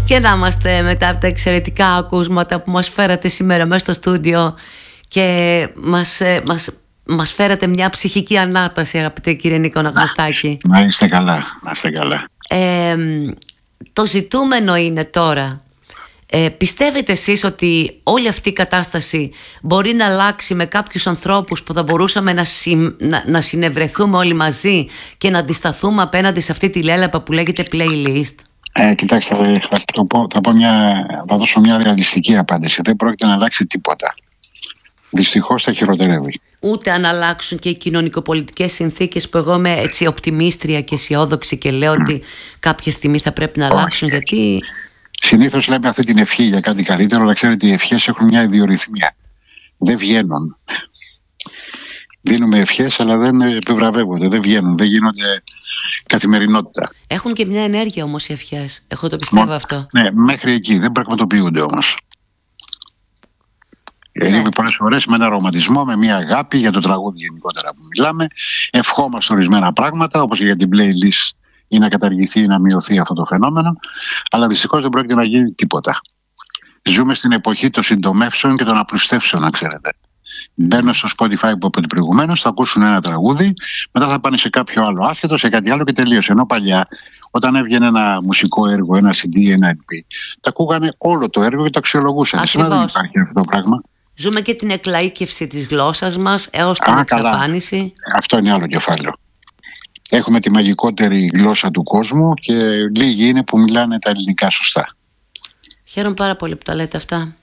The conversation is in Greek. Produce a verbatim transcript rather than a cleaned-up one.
και να είμαστε μετά από τα εξαιρετικά ακούσματα που μας φέρατε σήμερα μέσα στο στούντιο και μας, μας, μας φέρατε μια ψυχική ανάταση, αγαπητέ κύριε Νίκο Αναγνωστάκη. Να είστε καλά, να είστε καλά. Ε, το ζητούμενο είναι τώρα, ε, πιστεύετε εσείς ότι όλη αυτή η κατάσταση μπορεί να αλλάξει με κάποιους ανθρώπους που θα μπορούσαμε να, συ, να, να συνευρεθούμε όλοι μαζί και να αντισταθούμε απέναντι σε αυτή τη λέλαπα που λέγεται playlist? Ε, κοιτάξτε, θα, το πω, θα, πω μια, θα δώσω μια ρεαλιστική απάντηση. Δεν πρόκειται να αλλάξει τίποτα. Δυστυχώς θα χειροτερεύει. Ούτε αν αλλάξουν και οι κοινωνικοπολιτικές συνθήκες, που εγώ είμαι έτσι οπτιμίστρια και αισιόδοξη και λέω mm. ότι κάποια στιγμή θα πρέπει να αλλάξουν. Όχι. Γιατί συνήθως λέμε αυτή την ευχή για κάτι καλύτερο, αλλά ξέρετε, οι ευχές έχουν μια ιδιορυθμία. Δεν βγαίνουν. Δίνουμε ευχές, αλλά δεν επιβραβεύονται, δεν βγαίνουν, δεν γίνονται καθημερινότητα. Έχουν και μια ενέργεια όμως οι ευχές. Εγώ το πιστεύω Μο, αυτό. Ναι, μέχρι εκεί δεν πραγματοποιούνται όμως. Ναι. Είναι πολλές φορές με ένα ρομαντισμό, με μια αγάπη για το τραγούδι γενικότερα που μιλάμε. Ευχόμαστε ορισμένα πράγματα, όπως για την playlist, ή να καταργηθεί ή να μειωθεί αυτό το φαινόμενο. Αλλά δυστυχώς δεν πρόκειται να γίνει τίποτα. Ζούμε στην εποχή των συντομεύσεων και των απλουστεύσεων, να ξέρετε. Μπαίνουν στο Spotify που είπατε προηγουμένως, θα ακούσουν ένα τραγούδι, μετά θα πάνε σε κάποιο άλλο άσχετο, σε κάτι άλλο και τελείωσε. Ενώ παλιά, όταν έβγαινε ένα μουσικό έργο, ένα σι ντι, ένα ελ πι, τα ακούγανε όλο το έργο και το αξιολογούσαν. Σήμερα δεν υπάρχει αυτό το πράγμα. Ζούμε και την εκλαΐκευση της γλώσσας μας έως την Α, εξαφάνιση. Καλά. Αυτό είναι άλλο κεφάλαιο. Έχουμε τη μαγικότερη γλώσσα του κόσμου και λίγοι είναι που μιλάνε τα ελληνικά σωστά. Χαίρομαι πάρα πολύ που τα λέτε αυτά.